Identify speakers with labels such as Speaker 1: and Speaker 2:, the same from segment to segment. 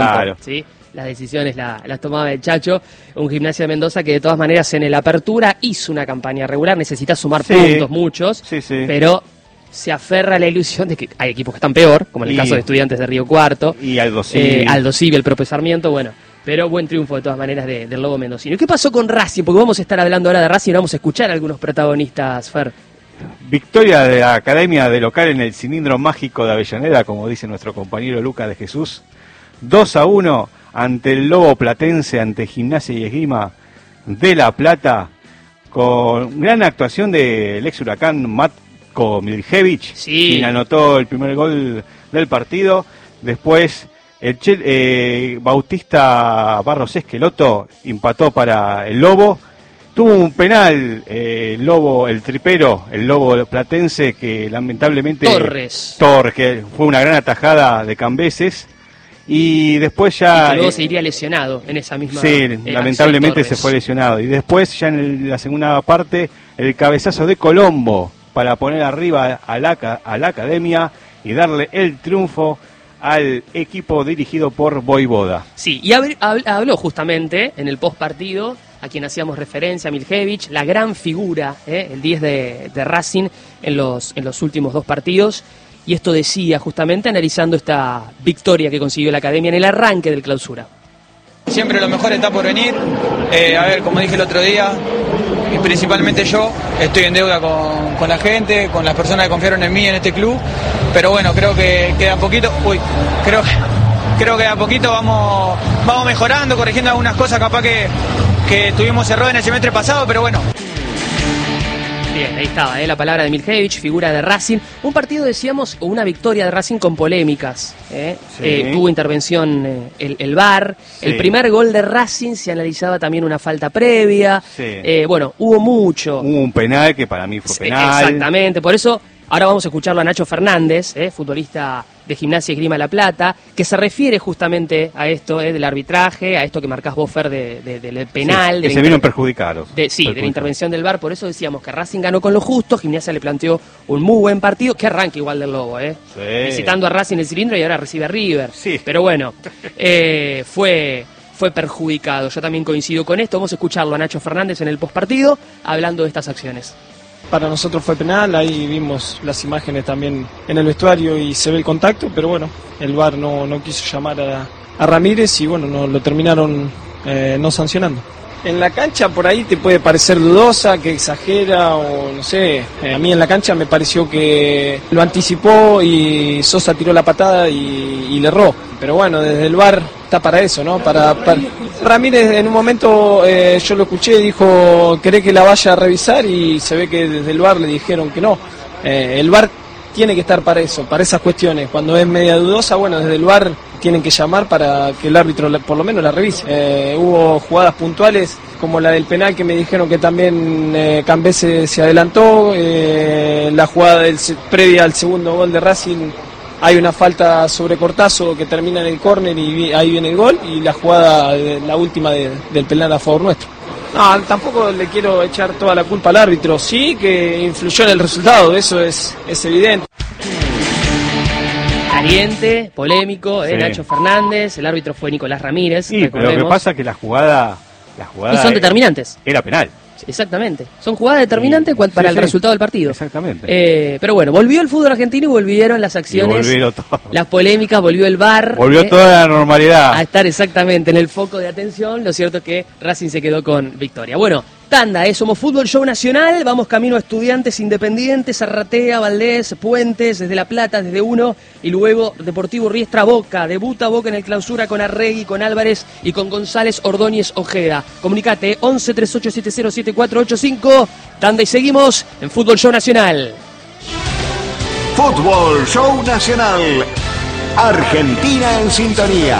Speaker 1: Claro.
Speaker 2: ¿Sí? Las decisiones las tomaba el Chacho, un Gimnasia de Mendoza que de todas maneras en el Apertura hizo una campaña regular, necesita sumar puntos, muchos, pero se aferra a la ilusión de que hay equipos que están peor, como en el caso de Estudiantes de Río Cuarto,
Speaker 1: y Aldo Civi,
Speaker 2: el propio Sarmiento, bueno, pero buen triunfo de todas maneras del Lobo Mendocino. ¿Y qué pasó con Racing? Porque vamos a estar hablando ahora de Racing y vamos a escuchar a algunos protagonistas, Fer.
Speaker 1: Victoria de la Academia de local en el cilindro mágico de Avellaneda, como dice nuestro compañero Lucas de Jesús, 2-1 ante el Lobo Platense, ante Gimnasia y Esgrima de La Plata, con gran actuación del ex Huracán Matko Miljevic, quien anotó el primer gol del partido. Después Bautista Barros Esqueloto empató para el Lobo. Tuvo un penal el Lobo, el tripero, el Lobo Platense, que lamentablemente
Speaker 2: Torres,
Speaker 1: que fue una gran atajada de Cambeses. Y después ya...
Speaker 2: Y que luego se iría lesionado en esa misma...
Speaker 1: Sí, lamentablemente se fue lesionado. Y después ya en la segunda parte, el cabezazo de Colombo para poner arriba a la Academia y darle el triunfo al equipo dirigido por Voivoda.
Speaker 2: Sí, y habló justamente en el postpartido, a quien hacíamos referencia, Miljevic, la gran figura, el 10 de Racing en los últimos 2 partidos. Y esto decía justamente analizando esta victoria que consiguió la Academia en el arranque del Clausura.
Speaker 3: Siempre lo mejor está por venir. A ver, como dije el otro día, y principalmente yo, estoy en deuda con la gente, con las personas que confiaron en mí en este club. Pero bueno, creo que de a poquito, creo que de a poquito vamos mejorando, corrigiendo algunas cosas, capaz que tuvimos errores en el semestre pasado, pero bueno.
Speaker 2: Bien, ahí estaba, la palabra de Miljevic, figura de Racing. Un partido, decíamos, o una victoria de Racing con polémicas. Tuvo intervención el VAR. Sí. El primer gol de Racing se analizaba también una falta previa. Sí. Bueno, hubo mucho.
Speaker 1: Hubo un penal que para mí fue penal.
Speaker 2: Exactamente, por eso ahora vamos a escucharlo a Nacho Fernández, futbolista de Gimnasia y Esgrima La Plata, que se refiere justamente a esto del arbitraje, a esto que marcás vos, Fer, del penal.
Speaker 1: Sí, que se vieron perjudicados.
Speaker 2: De la intervención del VAR, por eso decíamos que Racing ganó con lo justo, Gimnasia le planteó un muy buen partido, que arranca igual del Lobo, visitando a Racing en el cilindro y ahora recibe a River. Sí. Pero bueno, fue perjudicado. Yo también coincido con esto. Vamos a escucharlo a Nacho Fernández en el postpartido, hablando de estas acciones.
Speaker 4: Para nosotros fue penal, ahí vimos las imágenes también en el vestuario y se ve el contacto, pero bueno, el VAR no quiso llamar a Ramírez y bueno, no, lo terminaron no sancionando. En la cancha por ahí te puede parecer dudosa, que exagera o no sé, a mí en la cancha me pareció que lo anticipó y Sosa tiró la patada y le erró, pero bueno, desde el VAR está para eso, ¿no? Para Ramírez en un momento yo lo escuché, dijo, ¿querés que la vaya a revisar? Y se ve que desde el VAR le dijeron que no. El VAR tiene que estar para eso, para esas cuestiones. Cuando es media dudosa, bueno, desde el VAR tienen que llamar para que el árbitro por lo menos la revise. Hubo jugadas puntuales como la del penal que me dijeron que también Cambeses se adelantó, la jugada previa al segundo gol de Racing. Hay una falta sobre Cortazo que termina en el córner y ahí viene el gol, y la jugada, la última del penal a favor nuestro. No, tampoco le quiero echar toda la culpa al árbitro, sí que influyó en el resultado, eso es evidente.
Speaker 2: Caliente, polémico, Nacho Fernández, el árbitro fue Nicolás Ramírez.
Speaker 1: Sí, pero lo que pasa es que la jugada
Speaker 2: y son determinantes.
Speaker 1: Era penal.
Speaker 2: Exactamente, son jugadas determinantes para el resultado del partido.
Speaker 1: Exactamente.
Speaker 2: Pero bueno, volvió el fútbol argentino y volvieron las acciones, las polémicas, volvió el VAR.
Speaker 1: Volvió toda la normalidad.
Speaker 2: A estar exactamente en el foco de atención. Lo cierto es que Racing se quedó con victoria. Bueno, tanda, somos Fútbol Show Nacional, vamos camino a Estudiantes, Independientes, Arratea, Valdés, Puentes, desde La Plata, desde 1, y luego Deportivo Riestra Boca. Debuta Boca en el Clausura con Arregui, con Álvarez y con González Ordóñez Ojeda. Comunicate 11 3870 7485. Tanda y seguimos en Fútbol Show Nacional.
Speaker 5: Fútbol Show Nacional. Argentina en sintonía.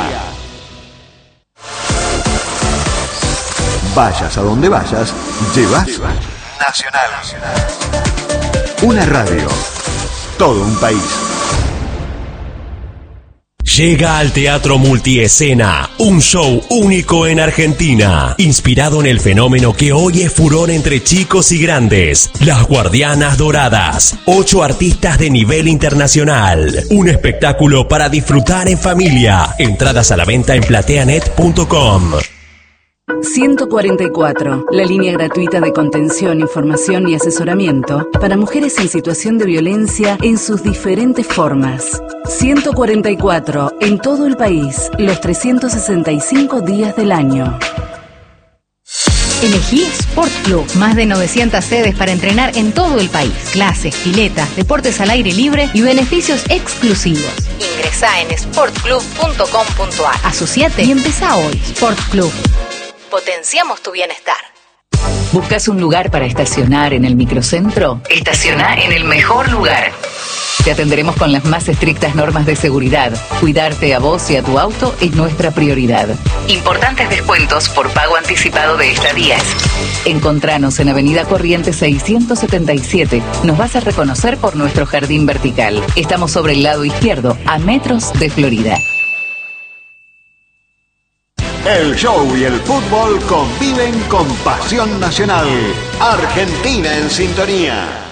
Speaker 5: Vayas a donde vayas, llevas Nacional. Una radio, todo un país.
Speaker 6: Llega al Teatro Multiescena, un show único en Argentina, inspirado en el fenómeno que hoy es furor entre chicos y grandes, Las Guardianas Doradas. 8 artistas de nivel internacional. Un espectáculo para disfrutar en familia. Entradas a la venta en plateanet.com.
Speaker 7: 144, la línea gratuita de contención, información y asesoramiento para mujeres en situación de violencia en sus diferentes formas. 144, en todo el país, los 365 días del año.
Speaker 8: Elegí Sport Club. Más de 900 sedes para entrenar en todo el país. Clases, piletas, deportes al aire libre y beneficios exclusivos. Ingresá en sportclub.com.ar. Asociate y empezá hoy. Sport Club. Potenciamos tu bienestar.
Speaker 7: ¿Buscas un lugar para estacionar en el microcentro? Estacionar en el mejor lugar. Te atenderemos con las más estrictas normas de seguridad. Cuidarte a vos y a tu auto es nuestra prioridad. Importantes descuentos por pago anticipado de estadías. Encontranos en Avenida Corrientes 677. Nos vas a reconocer por nuestro jardín vertical. Estamos sobre el lado izquierdo, a metros de Florida.
Speaker 5: El show y el fútbol conviven con pasión nacional. Argentina en sintonía.